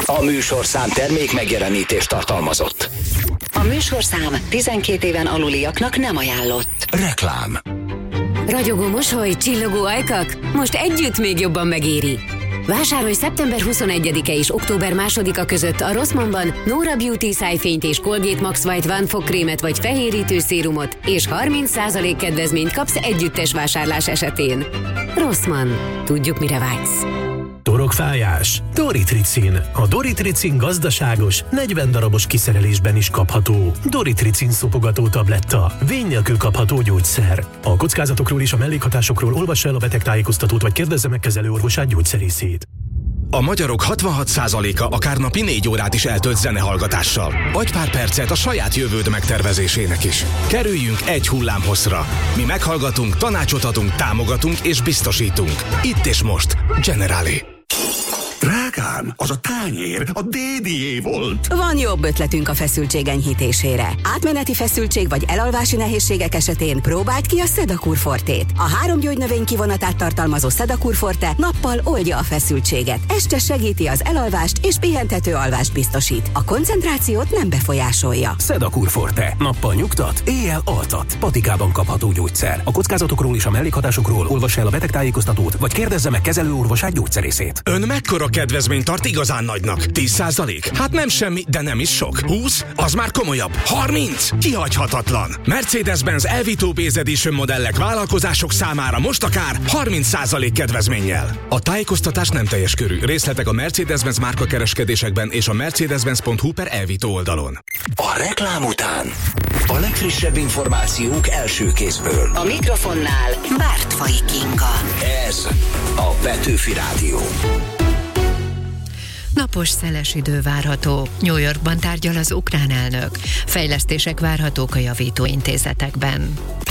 A műsorszám termék megjelenítést tartalmazott. A műsorszám 12 éven aluliaknak nem ajánlott. Reklám. Ragyogó mosoly, csillogó ajkak, most együtt még jobban megéri. Vásárolj szeptember 21-e és október 2-a között a Rossmannban Nora Beauty szájfényt és Colgate Max White One fogkrémet vagy fehérítő szérumot, és 30% kedvezményt kapsz együttes vásárlás esetén. Rossmann. Tudjuk, mire vágysz. Torokfájás? Doritricin. A Doritricin gazdaságos, 40 darabos kiszerelésben is kapható. Doritricin szopogató tabletta. Vény nélkül kapható gyógyszer. A kockázatokról és a mellékhatásokról olvassa el a betegtájékoztatót, vagy kérdezze meg kezelőorvosát, gyógyszerészét. A magyarok 66%-a akár napi 4 órát is eltölt zenehallgatással. Adj pár percet a saját jövőd megtervezésének is. Kerüljünk egy hullámhosszra. Mi meghallgatunk, tanácsot adunk, támogatunk és biztosítunk. Itt és most. Generali. Drágám, az a tányér a dédié volt. Van jobb ötletünk a feszültség enyhítésére. Átmeneti feszültség vagy elalvási nehézségek esetén próbáld ki a Sedakur Fortét. A 3 gyógynövény kivonatát tartalmazó Sedakur Forte nappal oldja a feszültséget, este segíti az elalvást és pihentető alvást biztosít. A koncentrációt nem befolyásolja. Sedakur Forte. Nappal nyugtat, éjjel altat. Patikában kapható gyógyszer. A kockázatokról és a mellékhatásokról olvassa el a betegtájékoztatót, vagy kérdezze meg kezelőorvosát, gyógyszerészét. Ön mekkora kedvezményt tart igazán nagynak? 10%? Hát nem semmi, de nem is sok. 20? Az már komolyabb. 30? Kihagyhatatlan. Mercedes-Benz Elvito Base Edition modellek vállalkozások számára most akár 30% kedvezménnyel. A tájékoztatás nem teljes körű. Részletek a Mercedes-Benz márkakereskedésekben és a mercedes-benz.hu/Elvito oldalon. A reklám után a legfrissebb információk első kézből. A mikrofonnál Bártfai Kinga. Ez a Petőfi Rádió. Napos, szeles idő várható. New Yorkban tárgyal az ukrán elnök. Fejlesztések várhatók a javító intézetekben.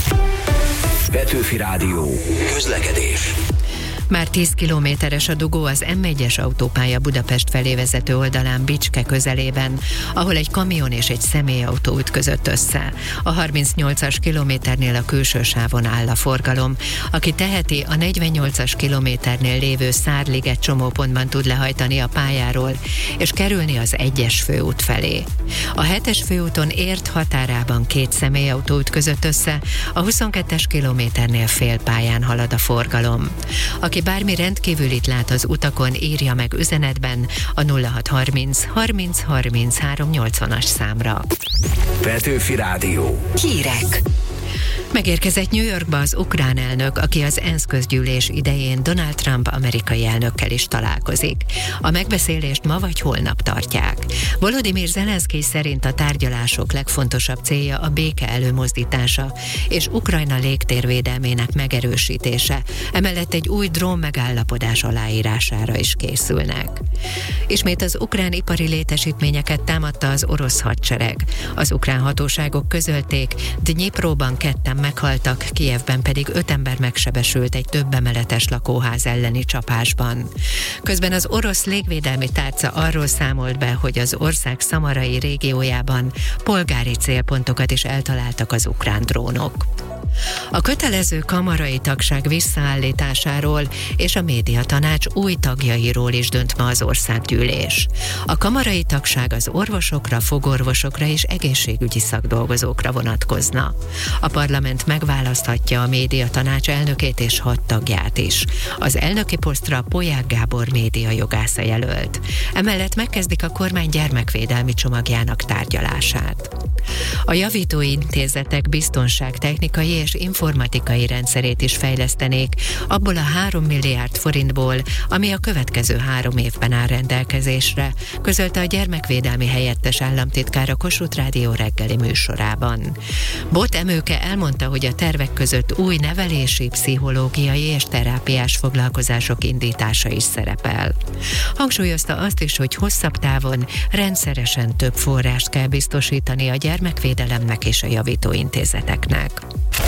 Petőfi Rádió. Közlekedés. Már 10 kilométeres a dugó az M1-es autópálya Budapest felé vezető oldalán Bicske közelében, ahol egy kamion és egy személyautó ütközött össze. A 38-as kilométernél a külső sávon áll a forgalom. Aki teheti, a 48-as kilométernél lévő Szárliget csomópontban tud lehajtani a pályáról, és kerülni az 1-es főút felé. A 7-es főúton Érd határában 2 személyautó ütközött össze, a 22-es kilométernél félpályán halad a forgalom. Aki bármi rendkívülit lát az utakon, írja meg üzenetben a 0630 30 33 80-as számra. Petőfi Rádió. Hírek. Megérkezett New Yorkba az ukrán elnök, aki az ENSZ közgyűlés idején Donald Trump amerikai elnökkel is találkozik. A megbeszélést ma vagy holnap tartják. Volodymyr Zelenszkij szerint a tárgyalások legfontosabb célja a béke előmozdítása és Ukrajna légtérvédelmének megerősítése. Emellett egy új drón megállapodás aláírására is készülnek. Ismét az ukrán ipari létesítményeket támadta az orosz hadsereg. Az ukrán hatóságok közölték, Dnyipróban 2 meghaltak, Kijevben pedig 5 ember megsebesült egy több emeletes lakóház elleni csapásban. Közben az orosz légvédelmi tárca arról számolt be, hogy az ország szamarai régiójában polgári célpontokat is eltaláltak az ukrán drónok. A kötelező kamarai tagság visszaállításáról és a médiatanács új tagjairól is dönt ma az országgyűlés. A kamarai tagság az orvosokra, fogorvosokra és egészségügyi szakdolgozókra vonatkozna. A parlament megválaszthatja a médiatanács elnökét és 6 tagját is. Az elnöki posztra Polyák Gábor médiajogásza jelölt. Emellett megkezdik a kormány gyermekvédelmi csomagjának tárgyalását. A javító intézetek biztonságtechnikai és informatikai rendszerét is fejlesztenék, abból a 3 milliárd forintból, ami a következő 3 évben áll rendelkezésre, közölte a gyermekvédelmi helyettes államtitkár a Kossuth Rádió reggeli műsorában. Bot Emőke elmondta, hogy a tervek között új nevelési, pszichológiai és terápiás foglalkozások indítása is szerepel. Hangsúlyozta azt is, hogy hosszabb távon rendszeresen több forrást kell biztosítani a gyermekvédelemnek és a javító intézeteknek.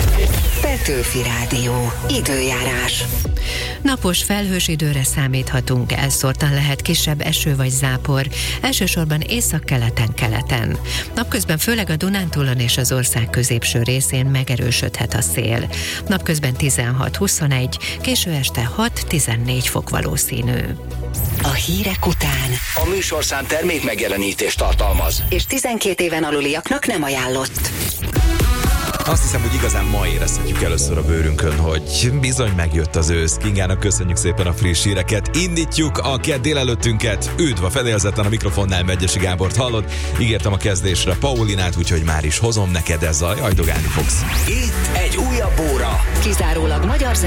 Petőfi Rádió. Időjárás. Napos, felhős időre számíthatunk, elszórtan lehet kisebb eső vagy zápor, elsősorban északkeleten-keleten. Napközben főleg a Dunántúlon és az ország középső részén megerősödhet a szél. Napközben 16-21, késő este 6-14 fok valószínű. A hírek után. A műsorszám termék megjelenítést tartalmaz. És 12 éven aluliaknak nem ajánlott. Azt hiszem, hogy igazán ma érezhetjük először a bőrünkön, hogy bizony megjött az ősz. Kingának köszönjük szépen a friss híreket. Indítjuk a kedd délelőttünket. Üdv a fedélzeten, a mikrofonnál Megyesi Gábort hallod. Ígértem a kezdésre Paulinát, úgyhogy már is hozom neked, ezzel jajdogálni fogsz. Itt egy újabb óra. Kizárólag magyar